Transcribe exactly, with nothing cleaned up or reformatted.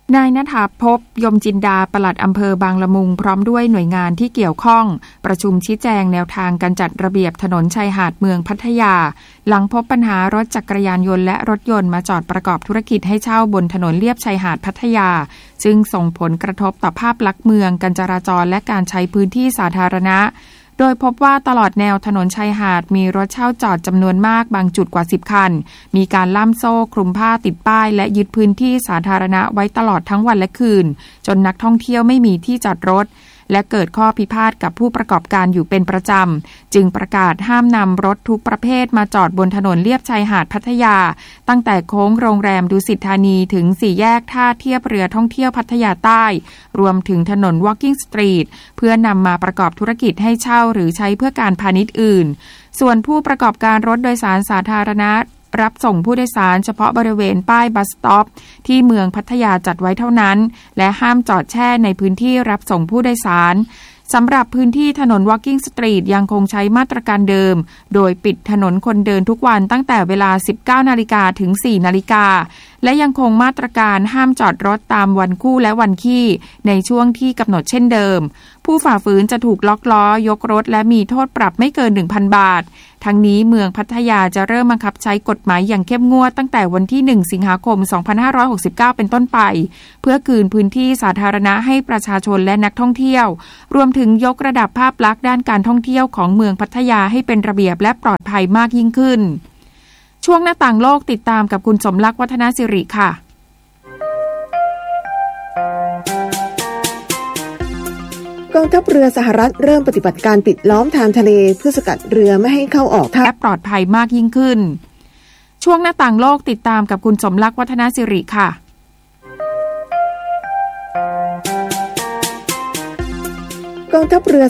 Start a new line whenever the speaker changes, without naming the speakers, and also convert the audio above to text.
นายณฐาภพยมจินดาปลัดอำเภอบางละมุงพร้อมด้วยหน่วยงานที่เกี่ยวข้องประชุมชี้แจงแนวทางการจัดระเบียบถนนชายหาดเมืองพัทยาหลังพบปัญหารถจักรยานยนต์และรถยนต์มาจอดประกอบธุรกิจให้เช่าบนถนนเลียบชายหาดพัทยาซึ่งส่งผลกระทบต่อภาพลักษณ์เมืองการจราจรและการใช้พื้นที่สาธารณะโดยพบว่าตลอดแนวถนนชายหาดมีรถเช่าจอดจำนวนมากบางจุดกว่าสิบคันมีการล่ามโซ่คลุมผ้าติดป้ายและยึดพื้นที่สาธารณะไว้ตลอดทั้งวันและคืนจนนักท่องเที่ยวไม่มีที่จอดรถและเกิดข้อพิพาทกับผู้ประกอบการอยู่เป็นประจำจึงประกาศห้ามนำรถทุกประเภทมาจอดบนถนนเลียบชายหาดพัทยาตั้งแต่โค้งโรงแรมดุสิตธานีถึงสี่แยกท่าเทียบเรือท่องเที่ยวพัทยาใต้รวมถึงถนน Walking Street เพื่อนำมาประกอบธุรกิจให้เช่าหรือใช้เพื่อการพาณิชย์อื่นส่วนผู้ประกอบการรถโดยสารสาธารณะรับส่งผู้โดยสารเฉพาะบริเวณป้ายบัสสต็อปที่เมืองพัทยาจัดไว้เท่านั้นและห้ามจอดแช่ในพื้นที่รับส่งผู้โดยสารสำหรับพื้นที่ถนน Walking Street ยังคงใช้มาตรการเดิมโดยปิดถนนคนเดินทุกวันตั้งแต่เวลา สิบเก้านาฬิกา ถึง สี่นาฬิกาและยังคงมาตรการห้ามจอดรถตามวันคู่และวันขี้ในช่วงที่กำหนดเช่นเดิมผู้ฝ่าฝืนจะถูกล็อกล้อยกรถและมีโทษปรับไม่เกิน หนึ่งพัน บาททั้งนี้เมืองพัทยาจะเริ่มบังคับใช้กฎหมายอย่างเข้มงวดตั้งแต่วันที่หนึ่งสิงหาคมสองพันห้าร้อยหกสิบเก้าเป็นต้นไปเพื่อคืนพื้นที่สาธารณะให้ประชาชนและนักท่องเที่ยวรวมถึงยกระดับภาพลักษณ์ด้านการท่องเที่ยวของเมืองพัทยาให้เป็นระเบียบและปลอดภัยมากยิ่งขึ้นช่วงหน้าต่างโลกติดตามกับคุณสมลักษณ์วัฒนสิริค่ะ
กองทัพเรือสหรัฐเริ่มปฏิบัติการปิดล้อมทางทะเลเพื่อสกัดเรือไม่ให้เข้าออกท่า
และปลอดภัยมากยิ่งขึ้นช่วงหน้าต่างโลกติดตามกับคุณสมลักษณ์วัฒนสิริค่ะ
กองทัพเรือ